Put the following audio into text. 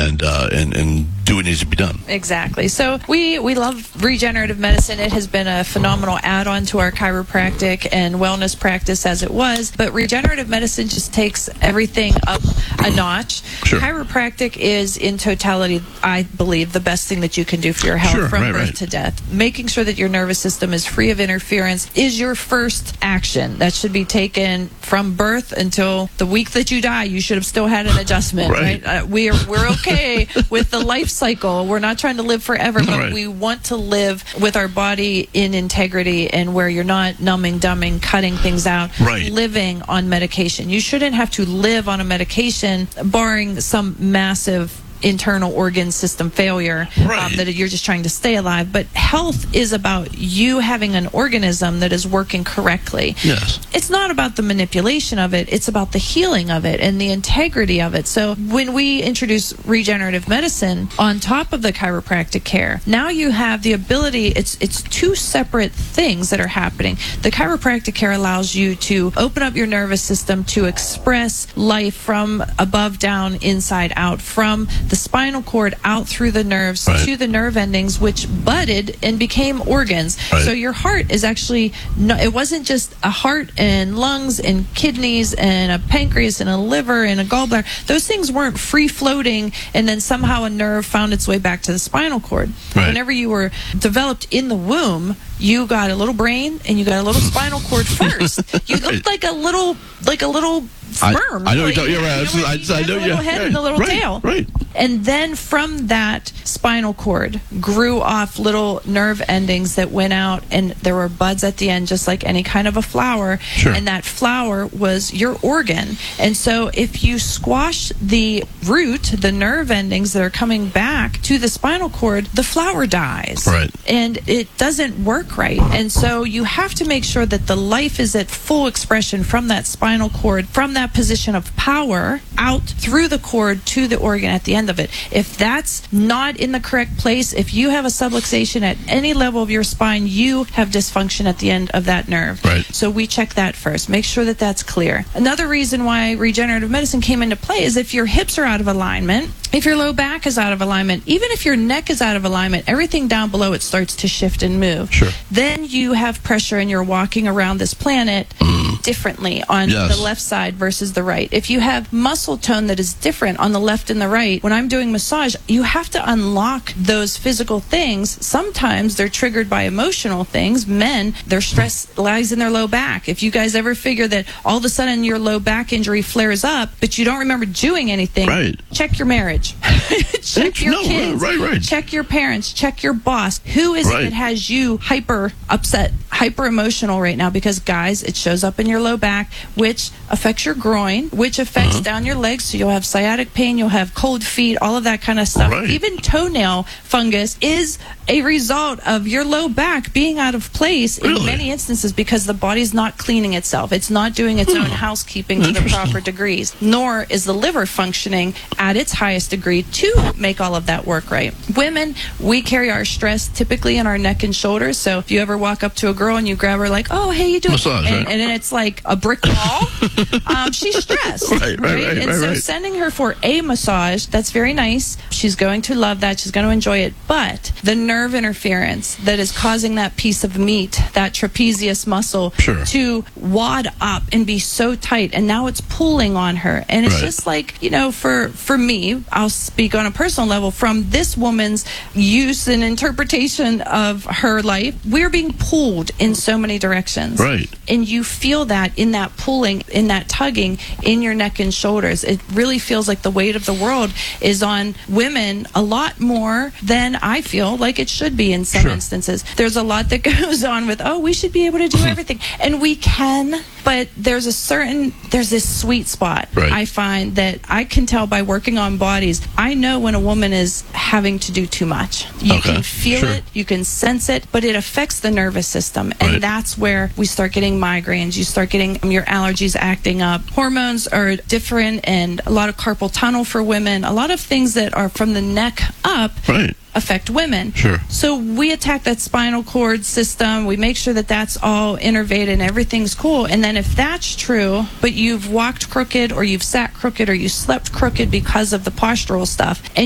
and do what needs to be done. Exactly. So we love regenerative medicine. It has been a phenomenal add-on to our chiropractic and wellness practice as it was. But regenerative medicine just takes everything up a notch. Sure. Chiropractic is, in totality, I believe, the best thing that you can do for your health from birth to death. Making sure that your nervous system is free of interference is your first action. That should be taken from birth until the week that you die. You should have still had an adjustment, right? We're okay with the life cycle. We're not trying to live forever, but we want to live with our body in integrity and where you're not numbing, dumbing, cutting things out, living on medication. You shouldn't have to live on a medication, barring some massive internal organ system failure, that you're just trying to stay alive. But health is about you having an organism that is working correctly. Yes. It's not about the manipulation of it. It's about the healing of it and the integrity of it. So when we introduce regenerative medicine on top of the chiropractic care, now you have the ability, it's two separate things that are happening. The chiropractic care allows you to open up your nervous system to express life from above down, inside out, from the spinal cord out through the nerves to the nerve endings, which budded and became organs. So your heart is actually, it wasn't just a heart and lungs and kidneys and a pancreas and a liver and a gallbladder. Those things weren't free floating and then somehow a nerve found its way back to the spinal cord. Whenever you were developed in the womb, you got a little brain and you got a little spinal cord first. You looked like a little sperm. I know you're right. I know you. Head and the little tail. And then from that spinal cord grew off little nerve endings that went out, and there were buds at the end, just like any kind of a flower. And that flower was your organ. And so if you squash the root, the nerve endings that are coming back to the spinal cord, the flower dies. And it doesn't work right. And so you have to make sure that the life is at full expression from that spinal cord, from that position of power out through the cord to the organ at the end of it. If that's not in the correct place, if you have a subluxation at any level of your spine, you have dysfunction at the end of that nerve. So we check that first. Make sure that that's clear. Another reason why regenerative medicine came into play is if your hips are out of alignment, if your low back is out of alignment, even if your neck is out of alignment, everything down below it starts to shift and move. Then you have pressure and you're walking around this planet differently on the left side versus the right. If you have muscle tone that is different on the left and the right, when I'm doing massage, you have to unlock those physical things. Sometimes they're triggered by emotional things. Men, their stress lies in their low back. If you guys ever figure that all of a sudden your low back injury flares up, but you don't remember doing anything, check your marriage. Check your kids. Check your parents. Check your boss. Who is it that has you hyper upset, hyper emotional right now? Because guys, it shows up in your low back, which affects your groin, which affects down your legs. So you'll have sciatic pain, you'll have cold feet, all of that kind of stuff. Even toenail fungus is a result of your low back being out of place in many instances because the body's not cleaning itself. It's not doing its own housekeeping to the proper degrees, nor is the liver functioning at its highest degree to make all of that work right. Women, we carry our stress typically in our neck and shoulders. So if you ever walk up to a girl and you grab her like, oh, hey, you doing? Massage, and then it's like a brick wall. She's stressed. So sending her for a massage, that's very nice. She's going to love that. She's going to enjoy it. But the nerve interference that is causing that piece of meat, that trapezius muscle, to wad up and be so tight, and now it's pulling on her. And it's just like, you know, for me, I'll speak on a personal level, from this woman's use and interpretation of her life, we're being pulled in so many directions. And you feel that in that pulling, in that tugging in your neck and shoulders. It really feels like the weight of the world is on women a lot more than I feel like it should be in some instances. There's a lot that goes on with, oh, we should be able to do everything. And we can, but there's this sweet spot. I find that I can tell by working on bodies. I know when a woman is having to do too much. You can feel it, you can sense it, but it affects the nervous system. And that's where we start getting migraines. You start getting your allergies acting up. Hormones are different, and a lot of carpal tunnel for women. A lot of things that are from the neck up affect women. So we attack that spinal cord system. We make sure that that's all innervated and everything's cool. And then if that's true, but you've walked crooked or you've sat crooked or you slept crooked because of the postural stuff, and